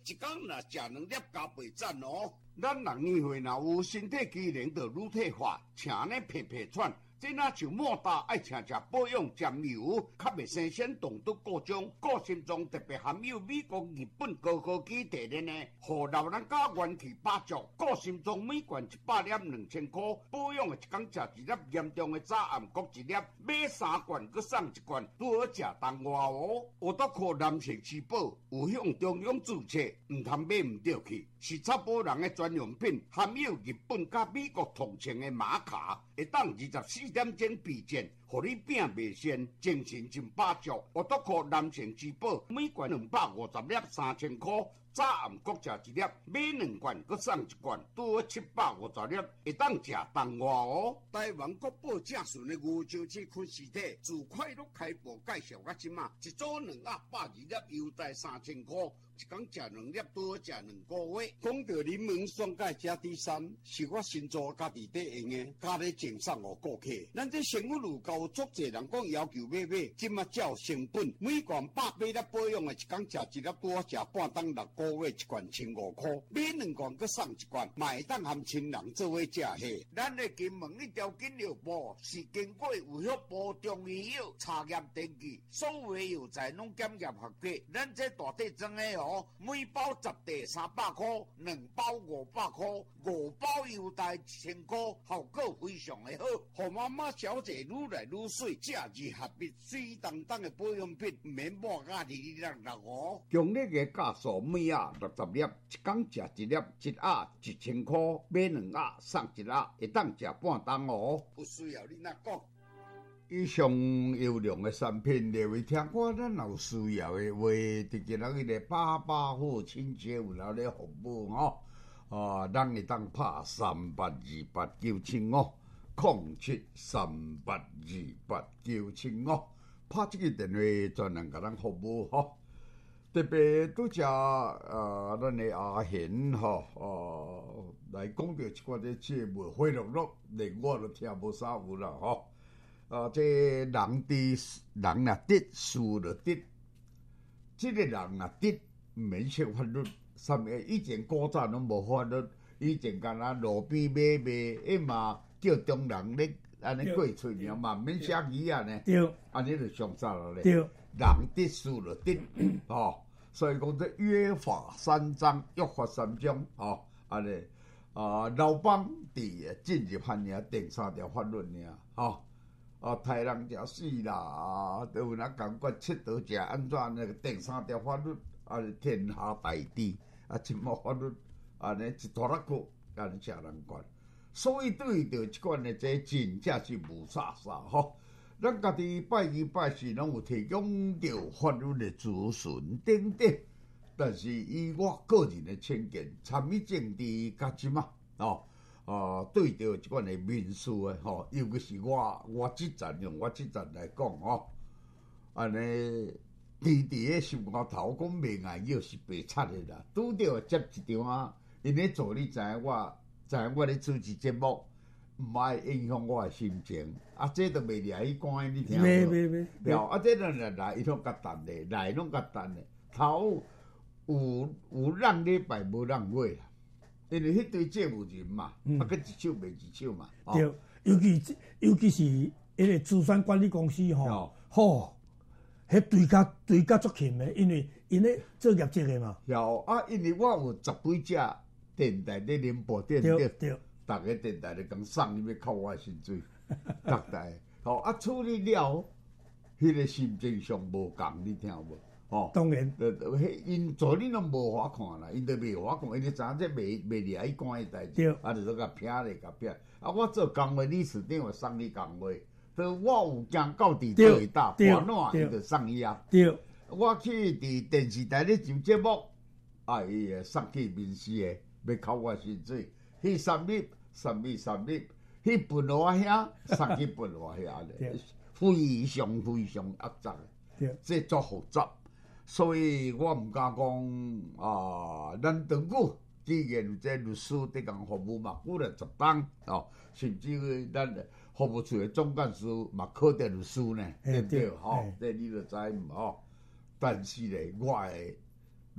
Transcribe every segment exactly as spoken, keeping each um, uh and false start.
一天若食两粒加倍赞哦。咱人年岁若有身体机能就乳退化，请呢皮皮喘。这若像莫大爱请食保养沾油，较袂生鲜动毒各种，个性中特别含有美国、日本高科技提炼的，互老人家元气百足。个性中每罐一百粒两千块，保养的一天食一粒，严重的早暗各一粒，买三罐佮送一罐，拄好食当外哦。我都靠男性吃饱，有向中央注册，唔通买唔对去，是插保人的专用品，含有日本甲美国同情的玛卡，会当二十四点钟必见，互你病袂先，精神真百足。我都靠男性之宝，每罐两百五十粒，三千块。早暗各食一粒，买两罐佮送一罐，拄好七百五十粒，会当食当外哦。台湾国宝正顺的牛樟芝昆实体，自快乐开播介绍到即马，一组两百百二粒，优待三千块。一天食两粒，拄好食两个月。讲到柠檬酸钙加 D 三，是我新做家己底用的，加咧赠送互顾客。咱这生活路高足济人讲要求买买，即马才有成本。每罐百八粒保养的，一天食一粒，拄好食半当六个月，一罐千五块。买两罐佮送一罐，嘛会当含亲人做伙食下。咱的金门一条金药部是经过有效部中医药查验登记，所有药材拢检验合格。咱这大体装的哦。每包十袋三百块，两包五百块，五包优待一千块，效果非常的好。互妈妈小姐愈来愈水，假日合璧，水当当的保养品，唔免抹甲哩哩啦啦哦。强烈的加速每盒六十粒，一天食一粒，一盒一千块，买两盒送一盒，会当食半当哦。不需要你那讲。以上优良的产品，列为听过咱有需要的话，伫今仔日个八八好亲切有来咧服务哦。啊，咱会当拍三八二八九七五，零七三八二八九七五，拍这个电话专人甲咱服务吼。特别拄只呃，咱的阿贤吼，呃，来讲到一寡的节目，回录录，连我都听无啥有啦吼。啊，这人的人若得，事就得。这个人若得，唔免识法律。啥物？以前古早拢无法律，以前干那路边买卖，迄嘛叫中人咧安尼过出尔嘛，免写字啊呢。对，安尼就上早了咧。对，人得事就得，吼。所以讲这约法三章，约法三章，吼，安尼啊，老邦伫进入汉尔定三条法律尔，吼。啊，杀人者死啦！啊，都有人感觉切刀者安怎那个定三条法律啊，天下大治啊，一毛法律安尼一大粒个安尼才人管。所以对着即款的这真正是无啥啥吼。咱家己拜二拜四拢有提供着法律的咨询等等，但是以我个人的偏见，参与政治甲即嘛哦。啊，对着即款的民事诶，吼，尤其是我我即阵用我即阵来讲吼，安尼伫伫诶心肝头讲明眼药是白贼诶啦，拄着接一张啊，因咧做你知影我，知影我咧主持节目，毋爱影响我诶心情，啊，这都袂掠去关你听无？袂袂袂，了啊，这人来来，伊拢甲等咧，来拢甲等咧，头有有让礼拜无让月啦。因为迄堆节目人嘛，啊，佮一手卖一手嘛。对，尤其尤其是迄个资产管理公司吼，吼，迄对甲对甲足勤的，因为因咧做业绩的嘛。有啊，因为我有十几只电台咧联播电对对，逐个电台咧讲送你要扣我薪水，逐台。吼啊，处理了，迄个心情上无共，你听有无？哦，当然，呃，迄因做你拢无法看啦，因都袂法看，因为知影这袂袂离爱管诶代志，啊，就说甲拼咧，甲拼。啊，我做工会理事长，我送你工会，都我有行到伫倒一搭，半烂伊就送伊啊。对，我去伫电视台咧上节目，啊，伊诶送去民事诶，要扣我薪水，迄三日、三日、三日，迄分互我遐，送去分互我遐咧，非常非常压榨诶，这足复杂。所以我毋敢讲啊，咱长久既然有这律师伫共服务嘛，过了十档哦，甚至咱服务处的总干事嘛考得律师呢，对不对？吼，这你就知毋吼？但是咧，我的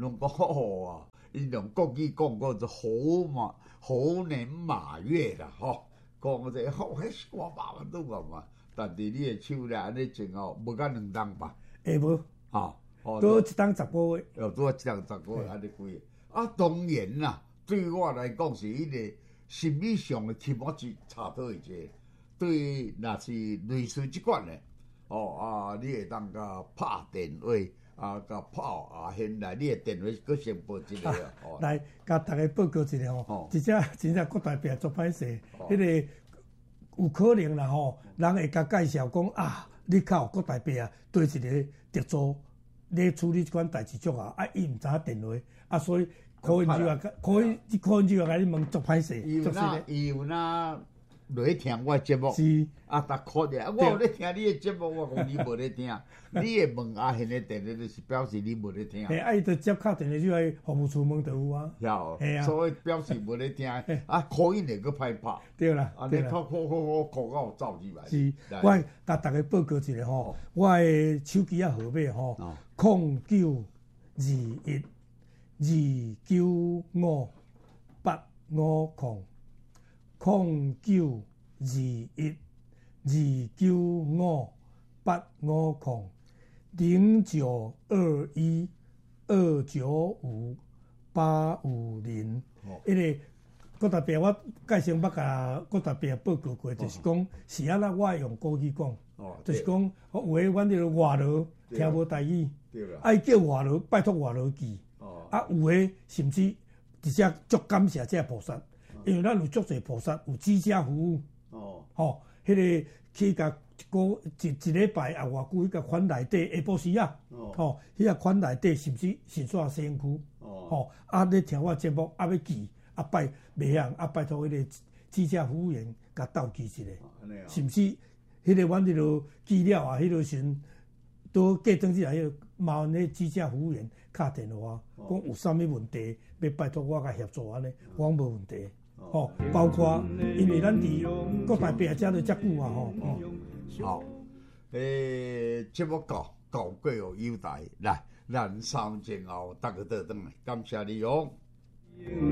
拢讲吼啊，因用国语讲过就猴马猴年马月啦，吼，讲这吼迄是我爸爸都讲嘛，但是你的手咧安尼整哦，无甲两当吧？ 会无， 吼， 多一当十个月， 又多一当十个月安尼几个。啊，当然啦，对我来讲是迄个心理上的起码是差倒一些。对，若是类似即款的，哦啊，你会当甲拍电话。啊，甲炮啊，现来你的电话搁先报一个啊， 哦、来甲大家报告一下吼，哦、真正真正国大病做歹势，迄、哦、个有可能啦吼，人会甲介绍讲啊，你靠国大病啊，对一个特助咧处理即款代志足啊，啊伊毋知影电话，啊所以可能就话，可以可能就话甲你问做歹势， 有那伊有那。落去听我的节目， 是啊，逐哭者，我有咧听你的节目，我讲你无咧听，你会问阿贤的电话，就是表示你无咧听。 嘿，啊，伊就接敲电话就来服务处问就有啊。 晓， 系啊， 所以表示无咧听，啊，可以会搁歹拍。 对啦， 啊，你哭哭哭哭哭到走入来。 是，我甲大家报告一下吼，我的手机啊号码吼，零九二一二九五八五零。零九二一二九五八五零零九二一二九五八五零。因为国大病我介绍捌甲国大病报告过，就是讲是安那我用国语讲，就是讲有诶，阮迄个外劳听无台语，爱叫外劳拜托外劳记，啊有诶甚至直接足感谢这菩萨。因为咱有足侪菩萨有居家服务，哦，吼，迄个去甲一个一一礼拜啊，偌久迄个款内底下晡时啊，吼，迄个款内底甚至新沙身躯，吼，啊，咧听我节目啊，要记啊拜袂晓啊，拜托迄个居家服务员甲斗记一下，甚至迄个阮迄个记了啊，迄个时都过阵子来，迄个嘛那居家服务员敲电话讲有啥物问题，要拜托我甲协助安尼，我讲无问题。吼，包括因为咱伫国大病遮都遮久啊，吼。 好，诶，节目到到过有优待，来，咱三前后逐个倒转来，感谢你哦。